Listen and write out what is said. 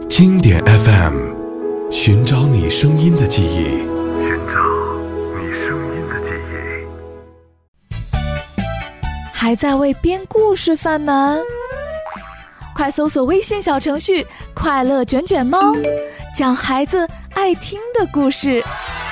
经典 FM， 寻找你声音的记忆， 寻找你声音的记忆。 还在为编故事犯难？快搜索微信小程序快乐卷卷猫，讲孩子爱听的故事。